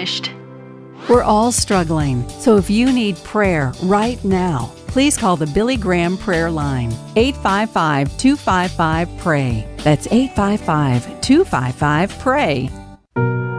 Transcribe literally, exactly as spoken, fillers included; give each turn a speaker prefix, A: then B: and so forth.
A: finished.
B: We're all struggling, so if you need prayer right now, please call the Billy Graham Prayer Line, eight five five, two five five, P R A Y. That's eight five five, two five five, P R A Y.